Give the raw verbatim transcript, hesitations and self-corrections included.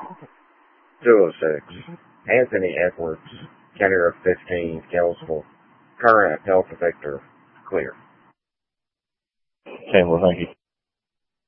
two oh six. Anthony Edwards, County Road fifteen, Kelsville. Current Delta Victor, clear. Okay, well, thank you.